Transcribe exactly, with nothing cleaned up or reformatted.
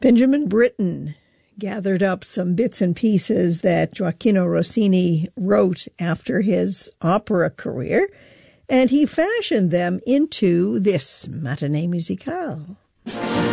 Benjamin Britten gathered up some bits and pieces that Gioacchino Rossini wrote after his opera career, and he fashioned them into this Matinée Musicale.